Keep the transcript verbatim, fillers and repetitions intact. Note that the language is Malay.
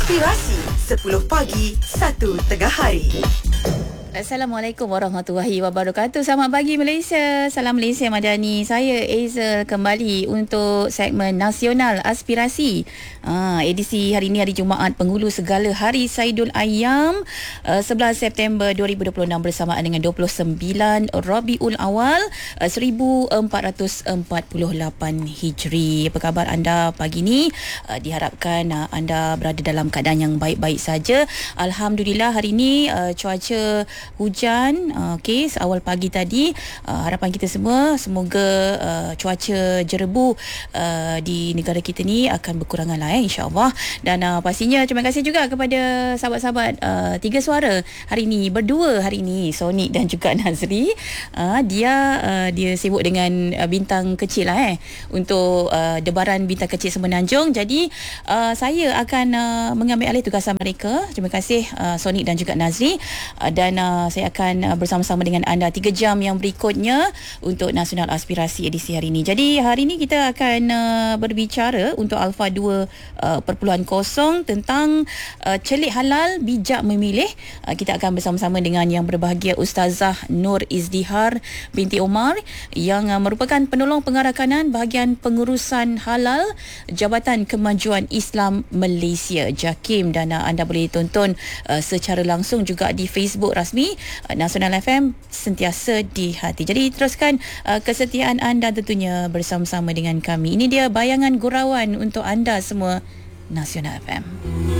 Aspirasi sepuluh pagi, satu tengah hari. Assalamualaikum warahmatullahi wabarakatuh. Selamat pagi Malaysia. Salam Malaysia Madani. Saya Aizal kembali untuk segmen Nasional Aspirasi. Ha, edisi hari ini hari Jumaat penghulu segala Hari Saidul Ayyam uh, sebelas September dua ribu dua puluh enam bersamaan dengan dua puluh sembilan Rabiul Awal uh, seribu empat ratus empat puluh lapan Hijri. Apa khabar anda pagi ni? Uh, diharapkan uh, anda berada dalam keadaan yang baik-baik saja. Alhamdulillah hari ini uh, cuaca hujan uh, okey awal pagi tadi. Uh, harapan kita semua semoga uh, cuaca jerebu uh, di negara kita ni akan berkurangan lah eh, insya-Allah. Dan uh, pastinya terima kasih juga kepada sahabat-sahabat uh, Tiga Suara hari ini, berdua hari ini, Sonic dan juga Nazri. Uh, dia uh, dia sibuk dengan uh, bintang kecil lah eh untuk uh, debaran bintang kecil Semenanjung. Jadi uh, saya akan uh, mengambil alih tugasan mereka. Terima kasih uh, Sonic dan juga Nazri. Uh, dan uh, saya akan uh, bersama-sama dengan anda tiga jam yang berikutnya untuk Nasional Aspirasi edisi hari ini. Jadi hari ini kita akan uh, berbicara untuk Alpha dua perpuluhan kosong tentang uh, celik halal bijak memilih. Uh, kita akan bersama-sama dengan yang berbahagia Ustazah Nur Izdihar binti Omar yang uh, merupakan penolong pengarah kanan bahagian pengurusan halal Jabatan Kemajuan Islam Malaysia JAKIM. Dan uh, anda boleh tonton uh, secara langsung juga di Facebook rasmi uh, Nasional F M, sentiasa di hati. Jadi teruskan uh, kesetiaan anda tentunya bersama-sama dengan kami. Ini dia bayangan gurauan untuk anda semua, Nasional F M.